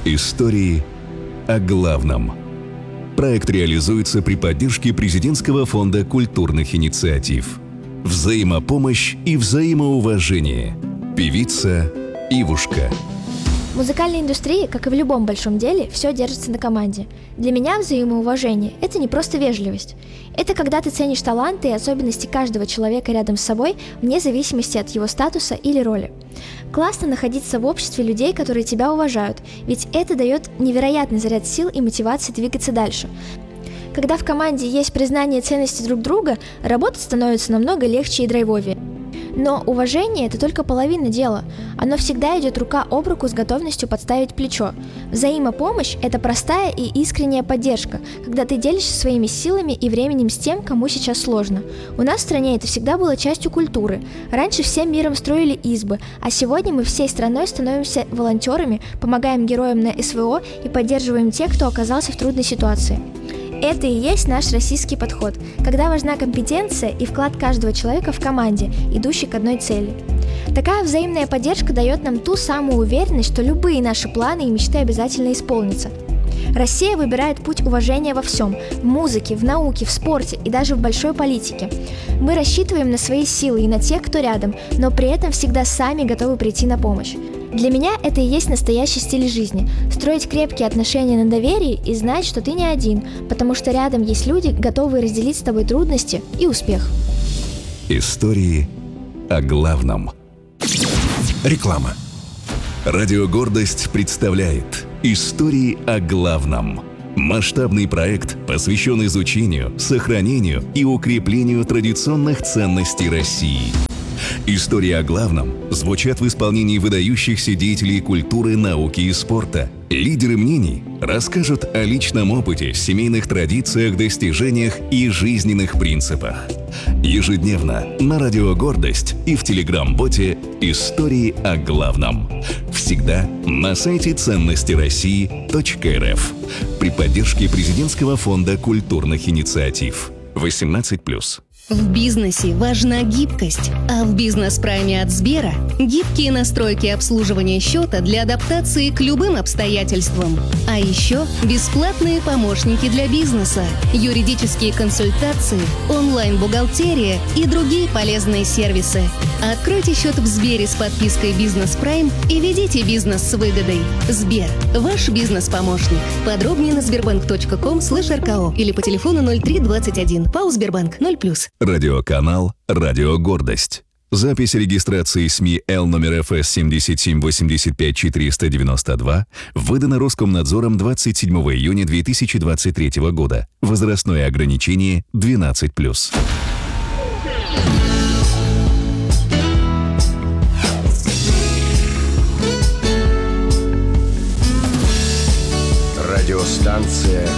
Истории о главном. Проект реализуется при поддержке Президентского фонда культурных инициатив. Взаимопомощь и взаимоуважение. Певица Ивушка. В музыкальной индустрии, как и в любом большом деле, все держится на команде. Для меня взаимоуважение – это не просто вежливость. Это когда ты ценишь таланты и особенности каждого человека рядом с собой, вне зависимости от его статуса или роли. Классно находиться в обществе людей, которые тебя уважают, ведь это дает невероятный заряд сил и мотивации двигаться дальше. Когда в команде есть признание ценности друг друга, работа становится намного легче и драйвовее. Но уважение – это только половина дела. Оно всегда идет рука об руку с готовностью подставить плечо. Взаимопомощь – это простая и искренняя поддержка, когда ты делишься своими силами и временем с тем, кому сейчас сложно. У нас в стране это всегда было частью культуры. Раньше всем миром строили избы, а сегодня мы всей страной становимся волонтерами, помогаем героям на СВО и поддерживаем тех, кто оказался в трудной ситуации. Это и есть наш российский подход, когда важна компетенция и вклад каждого человека в команде, идущей к одной цели. Такая взаимная поддержка дает нам ту самую уверенность, что любые наши планы и мечты обязательно исполнятся. Россия выбирает путь уважения во всем – в музыке, в науке, в спорте и даже в большой политике. Мы рассчитываем на свои силы и на тех, кто рядом, но при этом всегда сами готовы прийти на помощь. Для меня это и есть настоящий стиль жизни – строить крепкие отношения на доверии и знать, что ты не один, потому что рядом есть люди, готовые разделить с тобой трудности и успех. Истории о главном. Реклама. Радио «Гордость» представляет «Истории о главном». Масштабный проект посвящен изучению, сохранению и укреплению традиционных ценностей России. Истории о главном звучат в исполнении выдающихся деятелей культуры, науки и спорта. Лидеры мнений расскажут о личном опыте, семейных традициях, достижениях и жизненных принципах. Ежедневно на Радио «Гордость» и в Телеграм-боте «Истории о главном». Всегда на сайте ценностироссии.рф при поддержке Президентского фонда культурных инициатив. 18+. В бизнесе важна гибкость, а в бизнес-прайме от Сбера гибкие настройки обслуживания счета для адаптации к любым обстоятельствам. А еще бесплатные помощники для бизнеса, юридические консультации, онлайн-бухгалтерия и другие полезные сервисы. Откройте счет в Сбере с подпиской «Бизнес Прайм» и ведите бизнес с выгодой. Сбер – ваш бизнес-помощник. Подробнее на sberbank.com/rko или по телефону 0321. ПАО «Сбербанк» 0+. Радиоканал «Радио Гордость». Запись регистрации СМИ Л номер ФС 7785492 выдана Роскомнадзором 27 июня 2023 года. Возрастное ограничение 12+. Радиостанция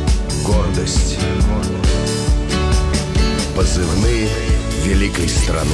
«Гордость». Позывные великой страны.